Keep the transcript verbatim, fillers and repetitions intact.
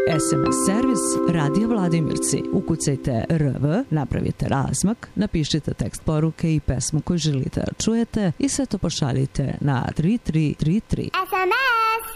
es em es servis Radio Vladimirci. Ukucajte R V, napravite razmak, napišite tekst poruke i pesmu koju želite da čujete i sve to pošaljite na tri tri tri tri. es em es